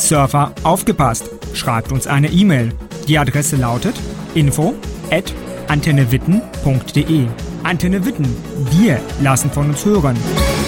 Surfer aufgepasst. Schreibt uns eine E-Mail. Die Adresse lautet info@antennewitten.de. Antenne Witten. Wir lassen von uns hören.